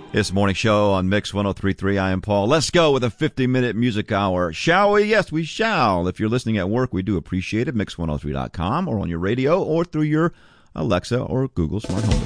This morning show on Mix 103.3. I am Paul. Let's go with a 50-minute music hour. Shall we? Yes, we shall. If you're listening at work, we do appreciate it. Mix103.com or on your radio or through your Alexa or Google Smart Home.